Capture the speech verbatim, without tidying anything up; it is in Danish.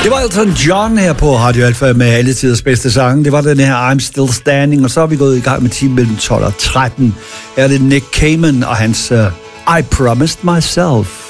Det var Elton John her på Radio Alfa med alle tiders bedste sange. Det var den her I'm Still Standing, og så er vi gået i gang med time mellem tolv og tretten. Her er det Nick Cayman og hans uh, I Promised Myself.